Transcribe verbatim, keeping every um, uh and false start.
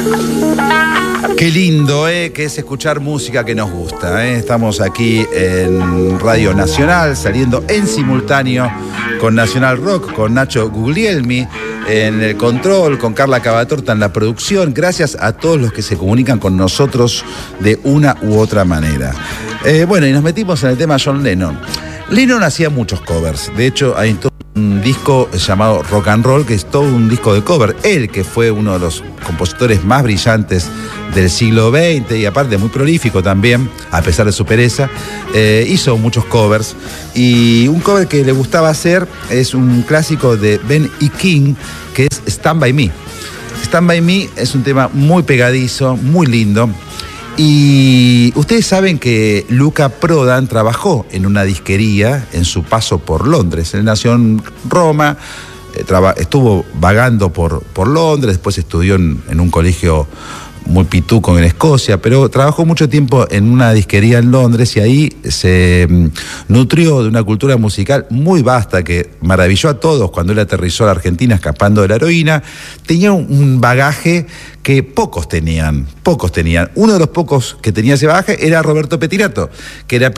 Qué lindo, ¿eh? Que es escuchar música que nos gusta, ¿eh? Estamos aquí en Radio Nacional, saliendo en simultáneo con Nacional Rock, con Nacho Guglielmi en el control, con Carla Cavatorta en la producción. Gracias a todos los que se comunican con nosotros de una u otra manera. Eh, bueno, y nos metimos en el tema John Lennon. Lennon hacía muchos covers. De hecho, hay todo un disco llamado Rock and Roll, que es todo un disco de cover. Él, que fue uno de los compositores más brillantes del siglo veinte y aparte muy prolífico también, a pesar de su pereza, eh, hizo muchos covers. Y un cover que le gustaba hacer es un clásico de Ben E. King, que es Stand By Me. Stand By Me es un tema muy pegadizo, muy lindo. Y ustedes saben que Luca Prodan trabajó en una disquería en su paso por Londres. Él nació en Roma, eh, estuvo vagando por, por Londres, después estudió en, en un colegio muy pituco en Escocia, pero trabajó mucho tiempo en una disquería en Londres y ahí se um, nutrió de una cultura musical muy vasta que maravilló a todos cuando él aterrizó a la Argentina escapando de la heroína. Tenía un, un bagaje que pocos tenían, pocos tenían. Uno de los pocos que tenía ese bagaje era Roberto Petirato, que era